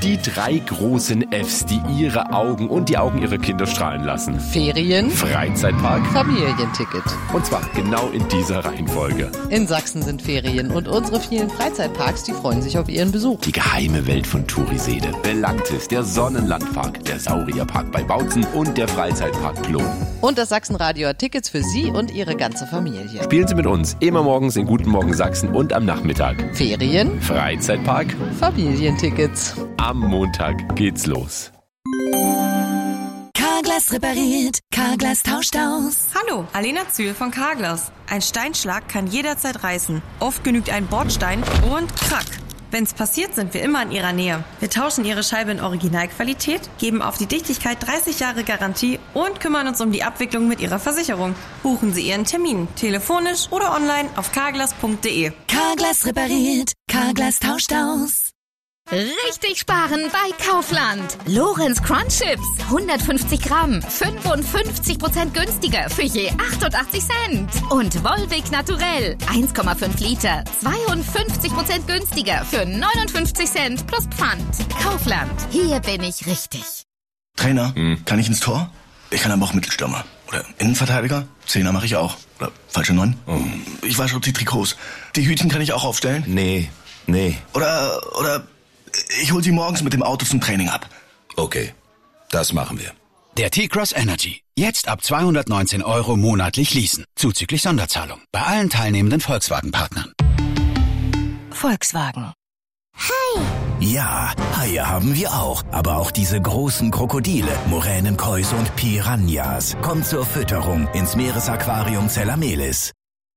Die 3 großen Fs, die ihre Augen und die Augen ihrer Kinder strahlen lassen. Ferien, Freizeitpark, Familienticket. und zwar genau in dieser Reihenfolge. In Sachsen sind Ferien und unsere vielen Freizeitparks, die freuen sich auf ihren Besuch. Die geheime Welt von Turiseede, Belantis, der Sonnenlandpark, der Saurierpark bei Bautzen und der Freizeitpark Plon. Und das Sachsenradio hat Tickets für Sie und Ihre ganze Familie. Spielen Sie mit uns immer morgens in Guten Morgen Sachsen und am Nachmittag. Ferien, Freizeitpark, Familientickets. am Montag geht's los. Carglass repariert, Carglass tauscht aus. Hallo, Alena Zühl von Carglass. Ein Steinschlag kann jederzeit reißen. Oft genügt ein Bordstein und krack. Wenn's passiert, sind wir immer in Ihrer Nähe. Wir tauschen Ihre Scheibe in Originalqualität, geben auf die Dichtigkeit 30 Jahre Garantie und kümmern uns um die Abwicklung mit Ihrer Versicherung. Buchen Sie Ihren Termin, telefonisch oder online auf carglass.de. Carglass repariert, Carglass tauscht aus. Richtig sparen bei Kaufland. Lorenz Crunch Chips, 150 Gramm, 55% günstiger für je 88 Cent. Und Volvic Naturell, 1,5 Liter, 52% günstiger für 59 Cent plus Pfand. Kaufland, hier bin ich richtig. Trainer, kann ich ins Tor? Ich kann aber auch Mittelstürmer. Oder Innenverteidiger? Zehner mache ich auch. Oder falsche 9? Ich wasche die Trikots. Die Hütchen kann ich auch aufstellen? Nee. Oder ich hol sie morgens mit dem Auto zum Training ab. Okay, das machen wir. Der T-Cross Energy. Jetzt ab 219 € monatlich leasen. Zuzüglich Sonderzahlung. Bei allen teilnehmenden Volkswagen-Partnern. Volkswagen. Ja, Haie haben wir auch. Aber auch diese großen Krokodile, Moränenkois und Piranhas. Kommt zur Fütterung ins Meeresaquarium Zellamelis.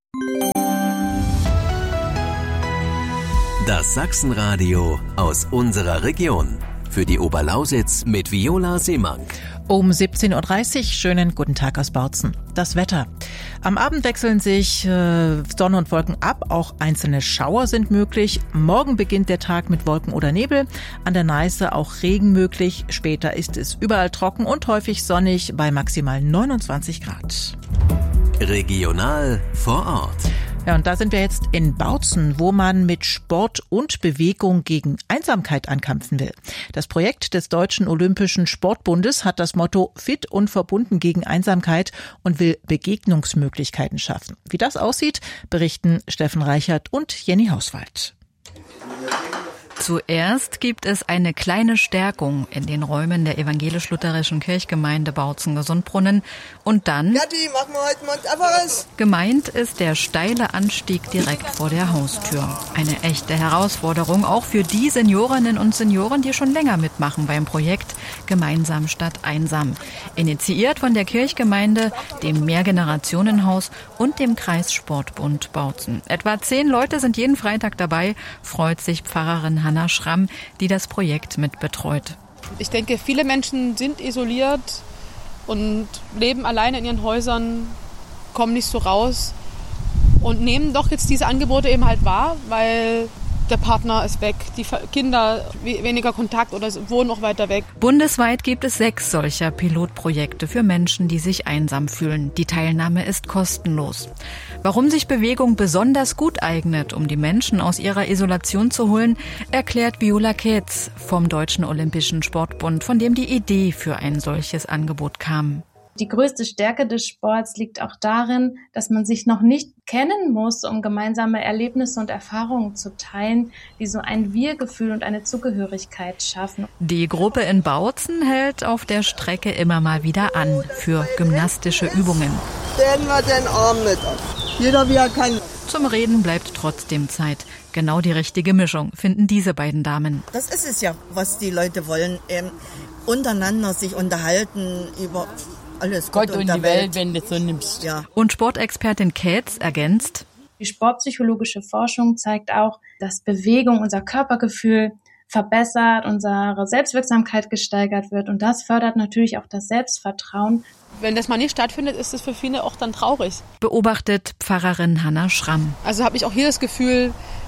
Das Sachsenradio aus unserer Region. Für die Oberlausitz mit Viola Seemann. Um 17.30 Uhr, schönen guten Tag aus Bautzen. Das Wetter. Am Abend wechseln sich Sonne und Wolken ab, auch einzelne Schauer sind möglich. Morgen beginnt der Tag mit Wolken oder Nebel, an der Neiße auch Regen möglich. Später ist es überall trocken und häufig sonnig bei maximal 29 Grad. Regional vor Ort. Ja, und da sind wir jetzt in Bautzen, wo man mit Sport und Bewegung gegen Einsamkeit ankämpfen will. Das Projekt des Deutschen Olympischen Sportbundes hat das Motto Fit und verbunden gegen Einsamkeit und will Begegnungsmöglichkeiten schaffen. Wie das aussieht, berichten Steffen Reichert und Jenny Hauswald. Zuerst gibt es eine kleine Stärkung in den Räumen der evangelisch-lutherischen Kirchgemeinde Bautzen-Gesundbrunnen und dann machen wir heute mal Everest. Gemeint ist der steile Anstieg direkt vor der Haustür. Eine echte Herausforderung auch für die Seniorinnen und Senioren, die schon länger mitmachen beim Projekt Gemeinsam statt einsam. Initiiert von der Kirchgemeinde, dem Mehrgenerationenhaus und dem Kreissportbund Bautzen. Etwa 10 Leute sind jeden Freitag dabei, freut sich Pfarrerin Hanna Schramm, die das Projekt mit betreut. Ich denke, viele Menschen sind isoliert und leben alleine in ihren Häusern, kommen nicht so raus und nehmen doch jetzt diese Angebote eben halt wahr, weil der Partner ist weg, die Kinder weniger Kontakt oder wohnen auch weiter weg. Bundesweit gibt es 6 solcher Pilotprojekte für Menschen, die sich einsam fühlen. Die Teilnahme ist kostenlos. Warum sich Bewegung besonders gut eignet, um die Menschen aus ihrer Isolation zu holen, erklärt Viola Ketz vom Deutschen Olympischen Sportbund, von dem die Idee für ein solches Angebot kam. Die größte Stärke des Sports liegt auch darin, dass man sich noch nicht kennen muss, um gemeinsame Erlebnisse und Erfahrungen zu teilen, die so ein Wir-Gefühl und eine Zugehörigkeit schaffen. Die Gruppe in Bautzen hält auf der Strecke immer mal wieder an für gymnastische Übungen. Stellen wir den Arm mit auf. Jeder wie er kann. Zum Reden bleibt trotzdem Zeit. Genau die richtige Mischung finden diese beiden Damen. Das ist es ja, was die Leute wollen. Untereinander sich unterhalten über alles Gott und die Welt, wenn du so nimmst. Ja. Und Sportexpertin Ketz ergänzt: Die sportpsychologische Forschung zeigt auch, dass Bewegung unser Körpergefühl verbessert, unsere Selbstwirksamkeit gesteigert wird und das fördert natürlich auch das Selbstvertrauen. Wenn das mal nicht stattfindet, ist es für viele auch dann traurig. Beobachtet Pfarrerin Hanna Schramm. Also habe ich auch hier das Gefühl,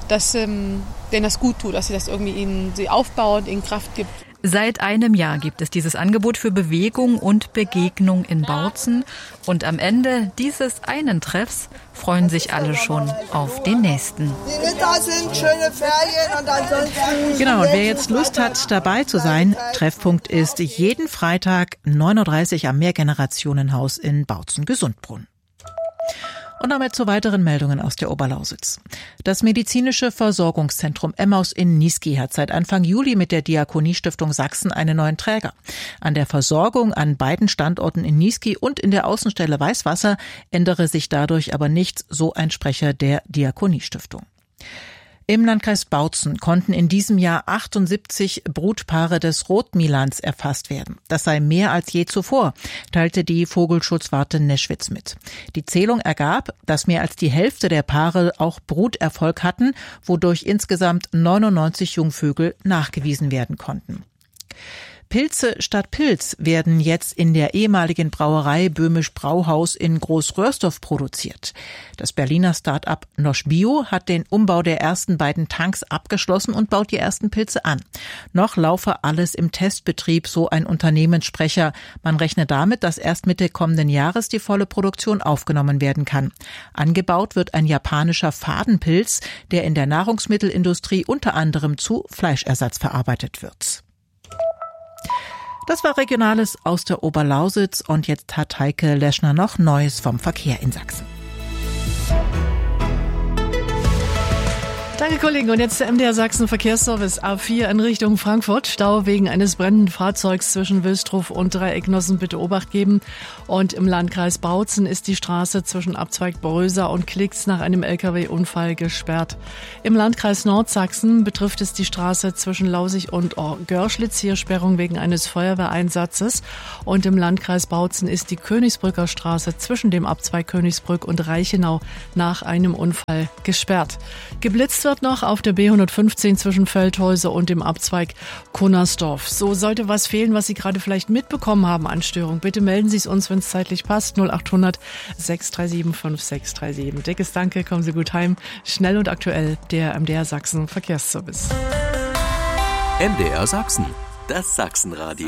dass denen das gut tut, dass sie das irgendwie sie aufbaut, ihnen Kraft gibt. Seit einem Jahr gibt es dieses Angebot für Bewegung und Begegnung in Bautzen. Und am Ende dieses einen Treffs freuen sich alle schon auf den nächsten. Die Winter sind schöne Ferien und ansonsten... Genau, und wer jetzt Lust hat, dabei zu sein, Treffpunkt ist jeden Freitag 9.30 Uhr am Mehrgenerationenhaus in Bautzen-Gesundbrunn. Und damit zu weiteren Meldungen aus der Oberlausitz. Das medizinische Versorgungszentrum Emmaus in Niesky hat seit Anfang Juli mit der Diakoniestiftung Sachsen einen neuen Träger. An der Versorgung an beiden Standorten in Niesky und in der Außenstelle Weißwasser ändere sich dadurch aber nichts, so ein Sprecher der Diakoniestiftung. Im Landkreis Bautzen konnten in diesem Jahr 78 Brutpaare des Rotmilans erfasst werden. Das sei mehr als je zuvor, teilte die Vogelschutzwarte Neschwitz mit. Die Zählung ergab, dass mehr als die Hälfte der Paare auch Bruterfolg hatten, wodurch insgesamt 99 Jungvögel nachgewiesen werden konnten. Pilze statt Pilz werden jetzt in der ehemaligen Brauerei Böhmisch Brauhaus in Großröhrsdorf produziert. Das Berliner Start-up Nosch Bio hat den Umbau der ersten beiden Tanks abgeschlossen und baut die ersten Pilze an. Noch laufe alles im Testbetrieb, so ein Unternehmenssprecher. Man rechne damit, dass erst Mitte kommenden Jahres die volle Produktion aufgenommen werden kann. Angebaut wird ein japanischer Fadenpilz, der in der Nahrungsmittelindustrie unter anderem zu Fleischersatz verarbeitet wird. Das war Regionales aus der Oberlausitz und jetzt hat Heike Leschner noch Neues vom Verkehr in Sachsen. Danke, Kollegen. Und jetzt der MDR Sachsen Verkehrsservice A4 in Richtung Frankfurt. Stau wegen eines brennenden Fahrzeugs zwischen Wilstruf und Dreiecknossen. Bitte Obacht geben. Und im Landkreis Bautzen ist die Straße zwischen Abzweig Bröser und Klix nach einem LKW-Unfall gesperrt. Im Landkreis Nordsachsen betrifft es die Straße zwischen Lausig und Görschlitz. Hier Sperrung wegen eines Feuerwehreinsatzes. Und im Landkreis Bautzen ist die Königsbrücker Straße zwischen dem Abzweig Königsbrück und Reichenau nach einem Unfall gesperrt. Geblitzt wird noch auf der B115 zwischen Feldhäuser und dem Abzweig Kunnersdorf. So sollte was fehlen, was Sie gerade vielleicht mitbekommen haben an Störung. Bitte melden Sie es uns, wenn es zeitlich passt. 0800 637 5637. Dickes Danke, kommen Sie gut heim. Schnell und aktuell der MDR Sachsen Verkehrsservice. MDR Sachsen, das Sachsenradio.